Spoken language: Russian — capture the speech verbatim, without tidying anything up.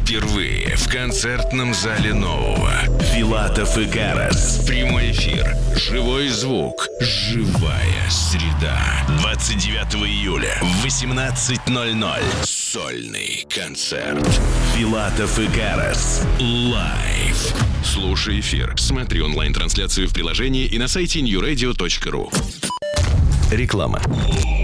Впервые в концертном зале Нового. Филатов и Карас. Прямой эфир, живой звук, живая среда. двадцать девятого июля в восемнадцать ноль ноль. Сольный концерт. Филатов и Карас. Лайв. Слушай эфир, смотри онлайн-трансляцию в приложении и на сайте нью радио точка ру. Реклама.